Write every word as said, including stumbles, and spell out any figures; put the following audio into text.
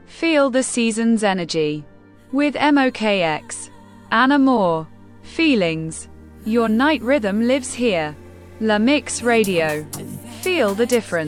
Feel the season's energy. With M O K X. Anna Moore. Feelings. Your night rhythm lives here. La Mix Radio. Feel the difference.